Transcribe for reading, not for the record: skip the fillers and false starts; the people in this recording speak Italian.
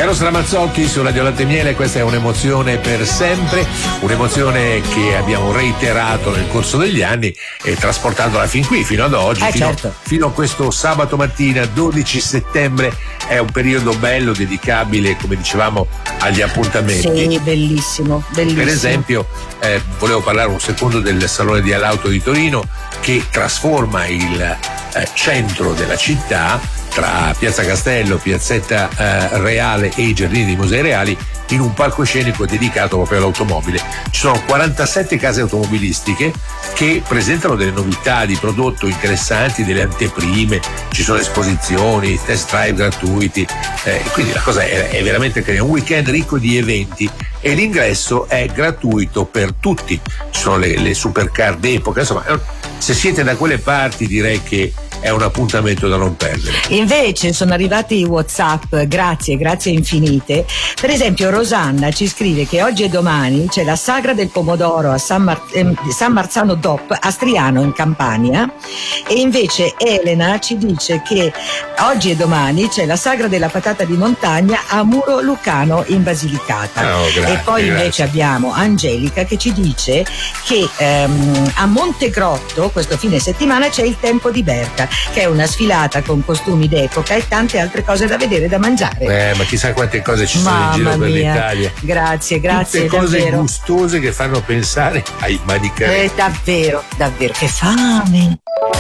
Eros Ramazzotti su Radio Latte e Miele, questa è un'emozione per sempre, un'emozione che abbiamo reiterato nel corso degli anni e trasportandola fin qui, fino ad oggi, fino a questo sabato mattina 12 settembre. È un periodo bello, dedicabile, come dicevamo, agli appuntamenti. Sì, bellissimo, bellissimo. Per esempio, volevo parlare un secondo del Salone dell'Auto di Torino, che trasforma il centro della città, tra Piazza Castello, Piazzetta Reale e i Giardini dei Musei Reali, in un palcoscenico dedicato proprio all'automobile. Ci sono 47 case automobilistiche che presentano delle novità di prodotto interessanti, delle anteprime, ci sono esposizioni, test drive gratuiti, quindi la cosa è veramente carina. Un weekend ricco di eventi e l'ingresso è gratuito per tutti. Ci sono le supercar d'epoca, insomma, se siete da quelle parti direi che è un appuntamento da non perdere. Invece sono arrivati i WhatsApp, grazie infinite. Per esempio Rosanna ci scrive che oggi e domani c'è la sagra del pomodoro a San Marzano DOP a Striano in Campania, e invece Elena ci dice che oggi e domani c'è la sagra della patata di montagna a Muro Lucano in Basilicata. E poi invece abbiamo Angelica che ci dice che a Montegrotto questo fine settimana c'è il Tempo di Berta, che è una sfilata con costumi d'epoca e tante altre cose da vedere e da mangiare. Ma chissà quante cose ci sono in giro per l'Italia. Grazie, tutte cose davvero gustose che fanno pensare ai manicari. Davvero, che fame.